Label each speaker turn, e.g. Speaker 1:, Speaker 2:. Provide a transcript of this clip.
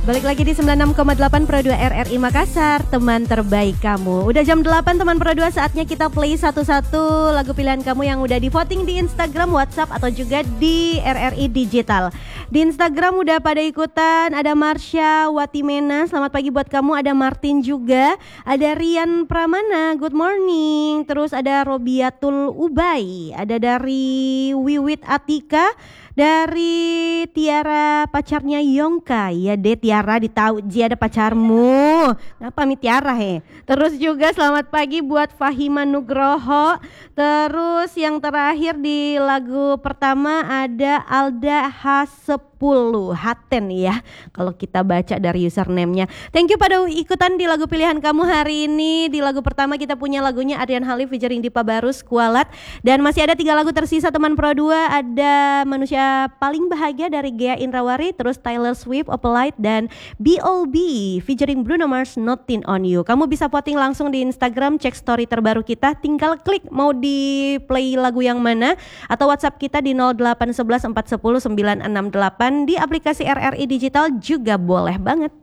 Speaker 1: Balik lagi di 96,8 Pro 2 RRI Makassar, teman terbaik kamu. Udah jam 8 teman Pro 2, saatnya kita play satu-satu lagu pilihan kamu yang udah di voting di Instagram, WhatsApp atau juga di RRI Digital. Di Instagram udah pada ikutan, ada Marsha Watimena, selamat pagi buat kamu. Ada Martin juga, ada Rian Pramana, good morning. Terus ada Robiatul Ubay, ada dari Wiwit Atika, dari Tiara pacarnya Yongka. Ya deh Tiara, ditauji ada pacarmu. Ngapa mi Tiara he? Terus juga selamat pagi buat Fahima Nugroho. Terus yang terakhir di lagu pertama ada Alda H10 Haten ya, kalau kita baca dari username-nya. Thank you pada ikutan di lagu pilihan kamu hari ini. Di lagu pertama kita punya lagunya Adrian Halif featuring Dipa Barus, Kualat. Dan masih ada 3 lagu tersisa teman Pro 2. Ada Manusia Paling Bahagia dari Gea Indrawari, terus Taylor Swift, Opalite, dan B.O.B featuring Bruno Mars, Nothing on You. Kamu bisa voting langsung di Instagram, cek story terbaru kita, tinggal klik mau di play lagu yang mana, atau WhatsApp kita di 0811 410 968. Di aplikasi RRI Digital juga boleh banget.